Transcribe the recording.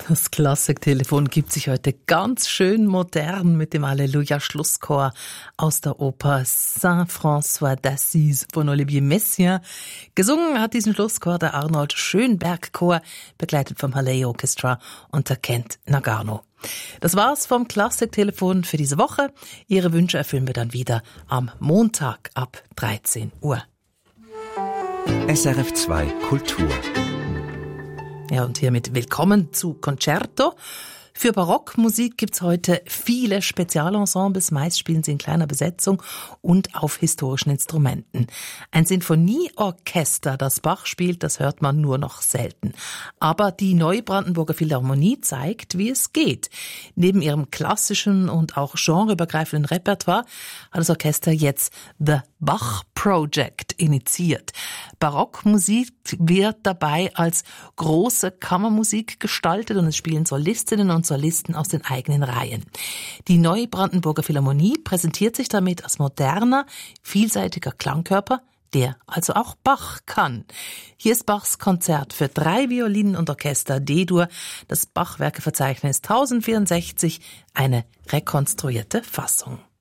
Das Klassiktelefon gibt sich heute ganz schön modern mit dem Halleluja-Schlusschor aus der Oper Saint-François d'Assise von Olivier Messiaen. Gesungen hat diesen Schlusschor der Arnold Schönberg Chor, begleitet vom Halley Orchestra unter Kent Nagano. Das war's vom Klassiktelefon für diese Woche. Ihre Wünsche erfüllen wir dann wieder am Montag ab 13 Uhr. SRF2 Kultur. Ja, und hiermit willkommen zu Concerto. Für Barockmusik gibt's heute viele Spezialensembles, meist spielen sie in kleiner Besetzung und auf historischen Instrumenten. Ein Sinfonieorchester, das Bach spielt, das hört man nur noch selten. Aber die Neubrandenburger Philharmonie zeigt, wie es geht. Neben ihrem klassischen und auch genreübergreifenden Repertoire hat das Orchester jetzt The Bach Project initiiert. Barockmusik wird dabei als große Kammermusik gestaltet und es spielen Solistinnen und Solisten aus den eigenen Reihen. Die Neubrandenburger Philharmonie präsentiert sich damit als moderner, vielseitiger Klangkörper, der also auch Bach kann. Hier ist Bachs Konzert für 3 Violinen und Orchester D-Dur, das Bachwerkeverzeichnis 1064, eine rekonstruierte Fassung.